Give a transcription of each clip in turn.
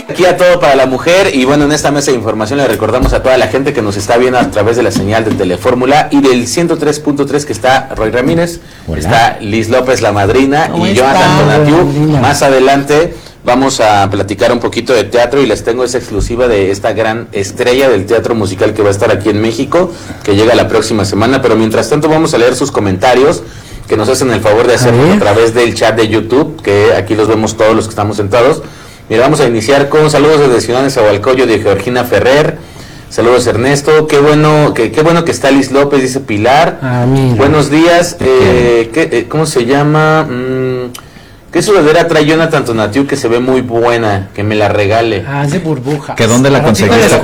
Aquí a Todo para la Mujer, y bueno, en esta mesa de información le recordamos a toda la gente que nos está viendo a través de la señal de Telefórmula y del 103.3 que está Roy Ramírez, está Liz López, la madrina, y Jonathan Tonatiu. Más adelante vamos a platicar un poquito de teatro y les tengo esa exclusiva de esta gran estrella del teatro musical que va a estar aquí en México, que llega la próxima semana, pero mientras tanto vamos a leer sus comentarios que nos hacen el favor de hacerlo a través del chat de YouTube, que aquí los vemos todos los que estamos sentados. Mira, vamos a iniciar con saludos desde Ciudad de Nezahualcóyotl de Georgina Ferrer. Saludos Ernesto, qué bueno que está Liz López, dice Pilar. Buenos días, ¿cómo se llama? ¿Qué sudadera trae Jonathan Tonatiu que se ve muy buena? Que me la regale. Es de burbujas. ¿Que dónde la conseguiste?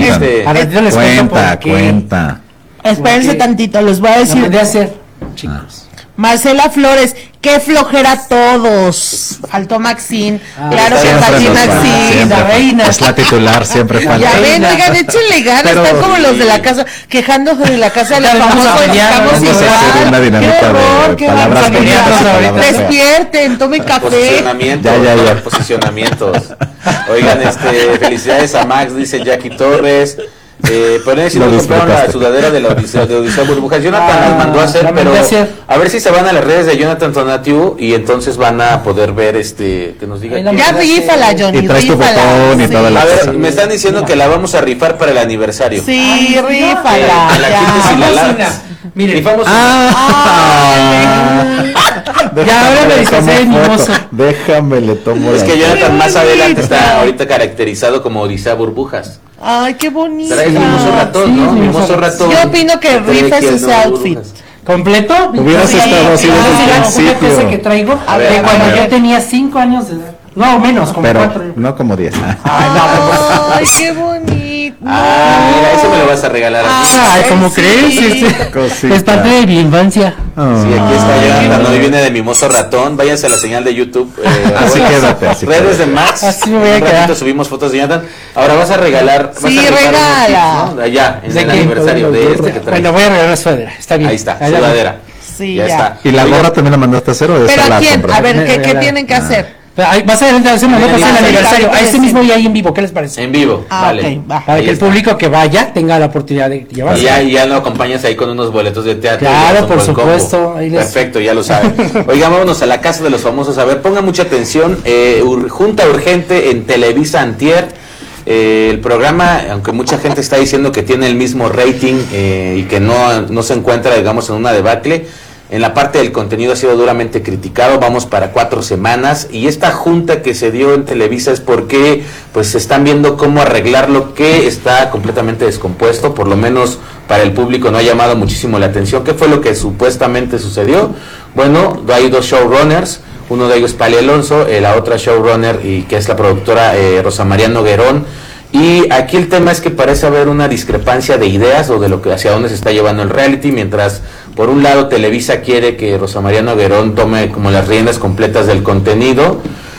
Cuenta. Espérense tantito, les voy a decir. De hacer, chicos. Marcela Flores, qué flojera todos. Faltó Maxine. Claro que Pati Maxine, la reina. Es la titular, siempre falta. Ya ven, oigan, échenle ganas, están como los de la casa, quejándose de la casa de los famosos. Estamos igual. Qué horror, qué barbaridad. Despierten, tomen café. Posicionamientos. Oigan, felicidades a Max, dice Jackie Torres. Pero si no compraron la sudadera de la Odisea Burbujas, Jonathan nos mandó a hacer, pero a ver si se van a las redes de Jonathan Tonatiu y entonces van a poder ver que nos digan. Ya rífala, Johnny, y traes tu botón y toda la a ver, me están diciendo que la vamos a rifar para el aniversario. Sí, rífala. Mire, rifamos. Ya ahora me disfrazé de mimoso. Déjame, le tomo. Es que Jonathan más adelante está ahorita caracterizado como Odisea Burbujas. Ay, qué bonito. Será el mimoso ratón, ¿no? Mimoso ratón. Yo opino que rifes ese outfit. ¿Completo? Hubieras estado así desde el principio. Ese que traigo de cuando yo tenía 5 años de edad. No, menos, como 4. No como 10. Ay, qué bonito. Mira, eso me lo vas a regalar. Ay, ¿cómo crees? Es parte de mi infancia. Sí, aquí está Jonathan, hoy viene de mimoso ratón. Váyanse a la señal de YouTube. Así quédate. Redes de Max. Así me voy a quedar. Subimos fotos de Jonathan. Ahora vas a regalar. Sí, regala. ¿no? Allá, en el aniversario de que traes. Bueno, voy a regalar la sudadera. Está bien. Ahí está, sudadera. Sí, ya está. ¿Y la gorra también la mandaste a hacer o ¿Pero esa a quién? la A ver, ¿qué tienen que hacer? Más adelante hacemos el aniversario. A ese mismo día ahí en vivo, ¿qué les parece? En vivo, vale. Para que el público que vaya tenga la oportunidad de llevarse. Y ya lo acompañas ahí con unos boletos de teatro. Claro, por supuesto. Perfecto, ya lo saben. Oigan, vámonos a la casa de los famosos. A ver, pongan mucha atención. Junta urgente en Televisa antier. El programa, aunque mucha gente está diciendo que tiene el mismo rating y que no se encuentra, digamos, en una debacle, en la parte del contenido ha sido duramente criticado. Vamos para 4 semanas y esta junta que se dio en Televisa es porque pues se están viendo cómo arreglar lo que está completamente descompuesto, por lo menos para el público no ha llamado muchísimo la atención. ¿Qué fue lo que supuestamente sucedió? Bueno, hay 2 showrunners, uno de ellos Pali Alonso, la otra showrunner y que es la productora Rosa María Noguerón. Y aquí el tema es que parece haber una discrepancia de ideas o de lo que hacia dónde se está llevando el reality, mientras por un lado Televisa quiere que Rosa María Noguerón tome como las riendas completas del contenido.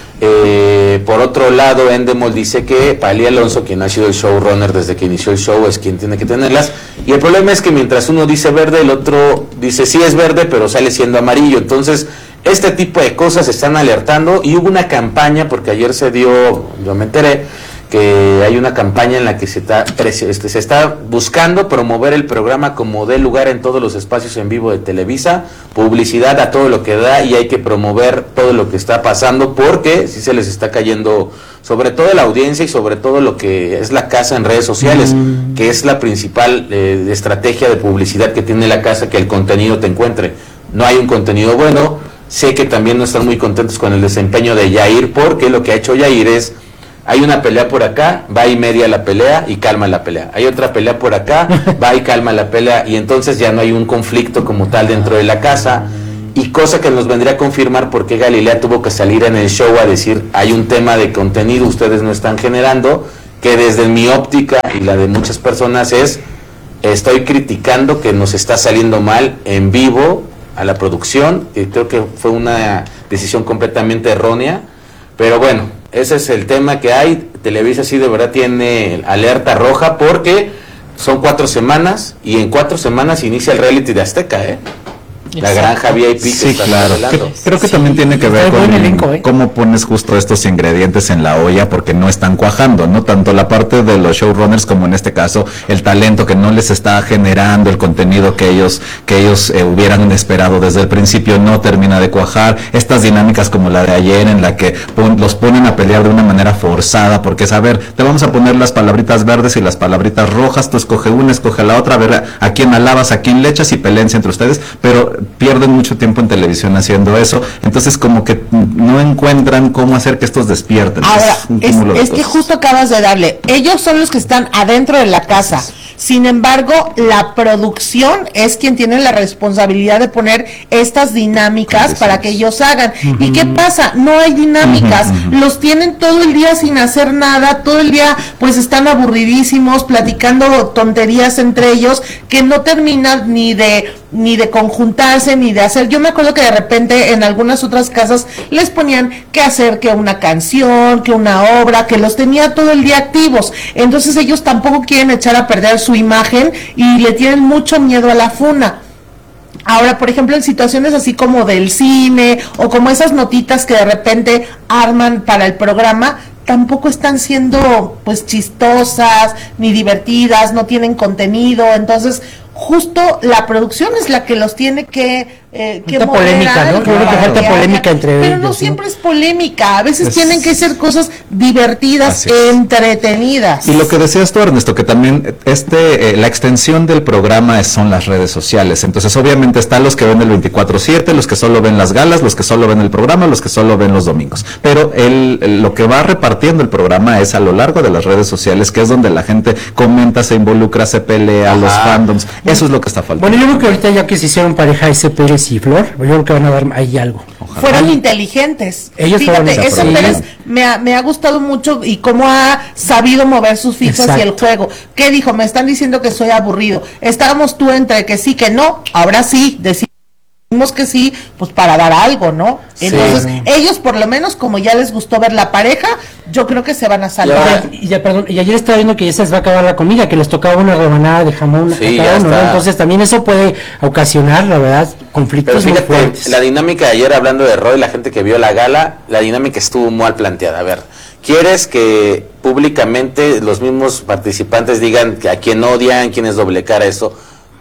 Por otro lado, Endemol dice que Pali Alonso, quien ha sido el showrunner desde que inició el show, es quien tiene que tenerlas. Y el problema es que mientras uno dice verde, el otro dice sí es verde, pero sale siendo amarillo. Entonces, este tipo de cosas se están alertando y hubo una campaña, porque ayer se dio, yo me enteré, que hay una campaña en la que se está buscando promover el programa como dé lugar en todos los espacios en vivo de Televisa, publicidad a todo lo que da y hay que promover todo lo que está pasando porque sí se les está cayendo sobre todo la audiencia y sobre todo lo que es la casa en redes sociales, que es la principal estrategia de publicidad que tiene la casa, que el contenido te encuentre. No hay un contenido bueno, sé que también no están muy contentos con el desempeño de Yair porque lo que ha hecho Yair es hay una pelea por acá, va y media la pelea y calma la pelea. Hay otra pelea por acá, va y calma la pelea y entonces ya no hay un conflicto como tal dentro de la casa. Y cosa que nos vendría a confirmar por qué Galilea tuvo que salir en el show a decir hay un tema de contenido, ustedes no están generando, que desde mi óptica y la de muchas personas estoy criticando que nos está saliendo mal en vivo a la producción, y creo que fue una decisión completamente errónea, pero bueno, ese es el tema que hay. Televisa sí de verdad tiene alerta roja porque son 4 semanas y en 4 semanas inicia el reality de Azteca, la granja VIP que Sí, estás claro. hablando. Creo que también tiene que ver Está buen con elenco, cómo pones justo estos ingredientes en la olla, porque no están cuajando, ¿no? Tanto la parte de los showrunners como en este caso el talento que no les está generando el contenido que ellos hubieran esperado desde el principio, no termina de cuajar. Estas dinámicas como la de ayer en la que los ponen a pelear de una manera forzada, porque es, a ver, te vamos a poner las palabritas verdes y las palabritas rojas, tú escoge una, escoge la otra, a ver a quién alabas, a quién le echas y peleense entre ustedes, pero pierden mucho tiempo en televisión haciendo eso, entonces como que no encuentran cómo hacer que estos despierten. Ahora, un cúmulo de es que cosas. justo acabas de darle, ellos son los que están adentro de la casa, sin embargo, la producción es quien tiene la responsabilidad de poner estas dinámicas para que ellos hagan. ¿Y qué pasa? No hay dinámicas, los tienen todo el día sin hacer nada, todo el día pues están aburridísimos, platicando tonterías entre ellos, que no terminan ni de conjuntarse, ni de hacer. Yo me acuerdo que de repente en algunas otras casas les ponían que hacer que una canción, que una obra, que los tenía todo el día activos. Entonces ellos tampoco quieren echar a perder su imagen y le tienen mucho miedo a la funa. Ahora, por ejemplo, en situaciones así como del cine o como esas notitas que de repente arman para el programa, tampoco están siendo pues chistosas ni divertidas, no tienen contenido. Entonces justo la producción es la que los tiene que polémica, ¿no? Creo que falta polémica entre ellos. Pero no siempre es polémica, a veces tienen que ser cosas divertidas, entretenidas. Y lo que decías tú, Ernesto, que también la extensión del programa son las redes sociales. Entonces, obviamente están los que ven el 24/7, los que solo ven las galas, los que solo ven el programa, los que solo ven los domingos. Pero lo que va repartiendo el programa es a lo largo de las redes sociales, que es donde la gente comenta, se involucra, se pelea, los fandoms. Eso es lo que está faltando. Bueno, yo creo que ahorita ya que se hicieron pareja ese Pérez y Flor, yo creo que van a dar ahí algo. Ojalá. Fueron inteligentes. Ellos Fíjate, fueron ese Pérez me ha gustado mucho y cómo ha sabido mover sus fichas. Exacto. Y el juego. ¿Qué dijo? Me están diciendo que soy aburrido. Estábamos tú entre que sí, que no. Ahora sí, decimos que sí, pues para dar algo, ¿no? Entonces, ellos por lo menos, como ya les gustó ver la pareja, yo creo que se van a salvar. Y ayer estaba viendo que ya se les va a acabar la comida, que les tocaba una rebanada de jamón a cada uno, ¿no? Entonces también eso puede ocasionar, la verdad, conflictos. Pero fíjate, muy fuertes. la dinámica de ayer, hablando de Roy, la gente que vio la gala, la dinámica estuvo mal planteada. A ver, ¿quieres que públicamente los mismos participantes digan que a quién odian, quién es doble cara, eso?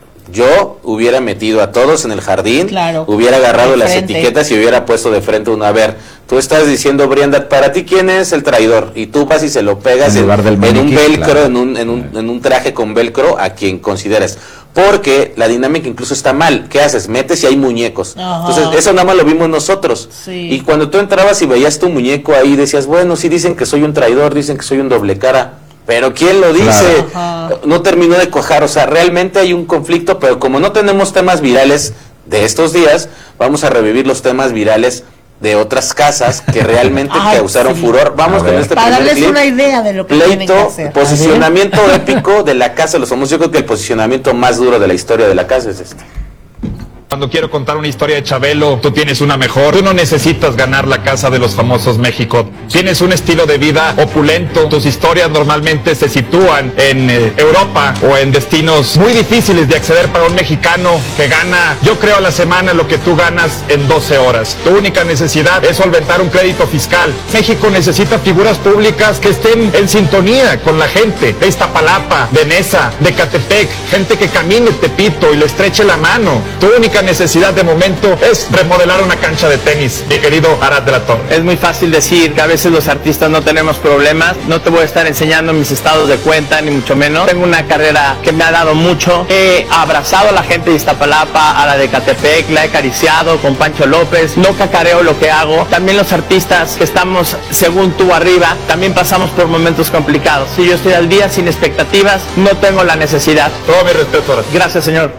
Yo hubiera metido a todos en el jardín, hubiera agarrado las etiquetas y hubiera puesto de frente uno. A ver, tú estás diciendo, Brianda, para ti quién es el traidor, y tú vas y se lo pegas en un velcro, en un traje con velcro a quien consideres. Porque la dinámica incluso está mal. ¿Qué haces? Metes y hay muñecos. Entonces, eso nada más lo vimos nosotros. Y cuando tú entrabas y veías tu muñeco ahí, decías, bueno, sí dicen que soy un traidor, dicen que soy un doble cara. Pero ¿quién lo dice? No terminó de cuajar, o sea, realmente hay un conflicto, pero como no tenemos temas virales de estos días, vamos a revivir los temas virales de otras casas que realmente causaron furor. Vamos con este para primer darles clip. una idea de lo que tienen que hacer. Posicionamiento épico de la Casa de los Famosos. Yo creo que el posicionamiento más duro de la historia de la casa es este. Cuando quiero contar una historia de Chabelo, tú tienes una mejor. Tú no necesitas ganar la Casa de los Famosos México. Tienes un estilo de vida opulento. Tus historias normalmente se sitúan en Europa o en destinos muy difíciles de acceder para un mexicano que gana, yo creo, a la semana lo que tú ganas en 12 horas. Tu única necesidad es solventar un crédito fiscal. México necesita figuras públicas que estén en sintonía con la gente de Iztapalapa, de Nesa, de Catepec, gente que camine Tepito y le estreche la mano. Tu única necesidad de momento es remodelar una cancha de tenis, mi querido Arad de la Torre. Es muy fácil decir que a veces los artistas no tenemos problemas. No te voy a estar enseñando mis estados de cuenta, ni mucho menos. Tengo una carrera que me ha dado mucho. He abrazado a la gente de Iztapalapa, a la de Catepec, la he acariciado con Pancho López. No cacareo lo que hago. También los artistas que estamos, según tú, arriba, también pasamos por momentos complicados. Si yo estoy al día sin expectativas, no tengo la necesidad. Todo mi respeto, Arad. Gracias, señor.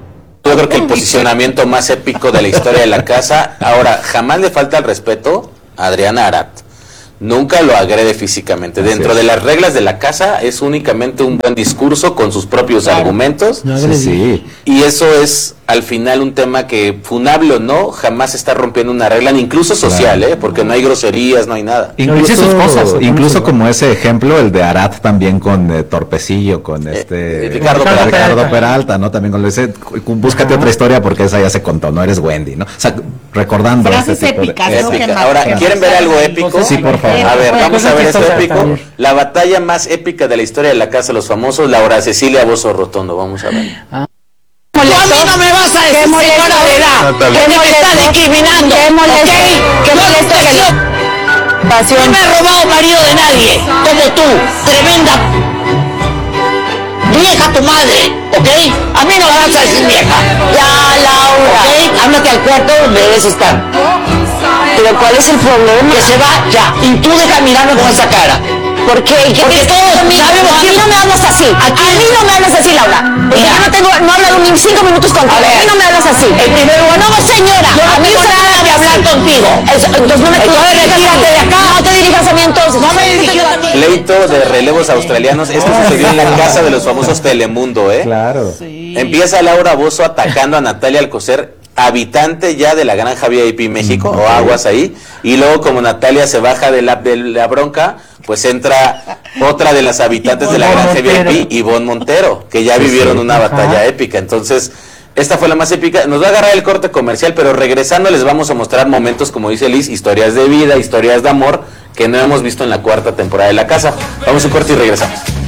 Yo creo que el posicionamiento más épico de la historia de la casa. Ahora, jamás le falta el respeto a Adriana Arat. Nunca lo agrede físicamente. Dentro de las reglas de la casa es únicamente un buen discurso con sus propios argumentos. Sí. Y eso es al final un tema que, funable o no, jamás está rompiendo una regla, incluso social, porque no hay groserías, no hay nada. Incluso como ese ejemplo, el de Arad también con Torpecillo, con Ricardo Peralta, ¿no? También con ese, búscate otra historia porque esa ya se contó, no eres Wendy, ¿no? O sea, recordando frases épicas, Ahora, ¿quieren ver algo épico? Sí, por favor. A ver, vamos a ver esto épico. La batalla más épica de la historia de la Casa de los Famosos, Laura Cecilia Bozo Rotondo, vamos a ver. Tú a mí no me vas a decir señora de edad, que me está discriminando, ¿ok? Que molesto que no me he robado marido de nadie, como tú, tremenda vieja tu madre, ¿ok? A mí no me vas a decir vieja. Ya, Laura, ¿ok? Ándate al cuarto donde debes estar. Pero ¿cuál es el problema? Que se va ya, y tú deja mirarme con esa cara. ¿Por qué? Porque todos sabemos que no me hablas así. A mí no me hablas así, Laura. Porque yo no he hablado ni 5 minutos contigo. A mí no me hablas así. En primer lugar, no, señora. A mí no nada de hablar contigo. Entonces no me retírate de acá. No te dirijas a mí entonces. No me dirijo a ti. Pleito de relevos australianos. Esto sucedió en la Casa de los Famosos Telemundo, Claro. Sí. Empieza Laura Bozzo atacando a Natalia Alcocer, habitante ya de la Granja VIP México, o aguas ahí, y luego como Natalia se baja de la bronca, pues entra otra de las habitantes de la Granja VIP, Ivonne Montero, que ya vivieron una batalla épica. Entonces, esta fue la más épica. Nos va a agarrar el corte comercial, pero regresando les vamos a mostrar momentos, como dice Liz, historias de vida, historias de amor, que no hemos visto en la 4ª temporada de La Casa. Vamos a un corte y regresamos.